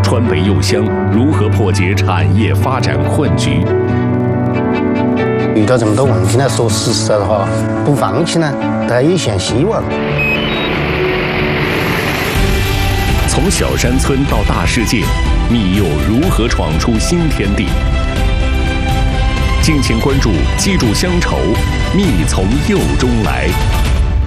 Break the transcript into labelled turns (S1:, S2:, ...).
S1: 川北柚乡如何破解产业发展困局？
S2: 遇到这么多问题呢，说实在的话，不放弃呢，还有一线希望。
S1: 从小山村到大世界，蜜柚如何闯出新天地？敬请关注，记住乡愁，蜜从柚中来。